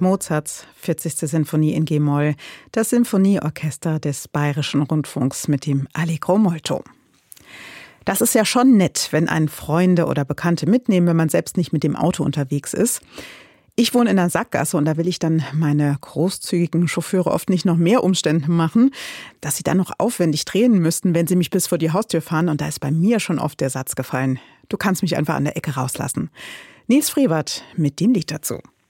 Mozarts 40. Sinfonie in G-Moll, das Sinfonieorchester des Bayerischen Rundfunks mit dem Allegro molto. Das ist ja schon nett, wenn einen Freunde oder Bekannte mitnehmen, wenn man selbst nicht mit dem Auto unterwegs ist. Ich wohne in der Sackgasse und da will ich dann meine großzügigen Chauffeure oft nicht noch mehr Umstände machen, dass sie dann noch aufwendig drehen müssten, wenn sie mich bis vor die Haustür fahren. Und da ist bei mir schon oft der Satz gefallen: Du kannst mich einfach an der Ecke rauslassen. Nils Frevert mit dem Lied dazu.